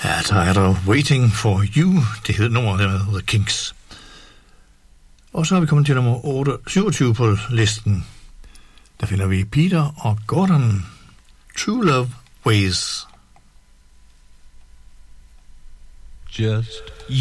Ja, der er der Waiting for You. Det hedder nummeret der med The Kinks. Og så er vi kommet til nummer 27 på listen. Der finder vi Peter og Gordon. True Love Ways. Just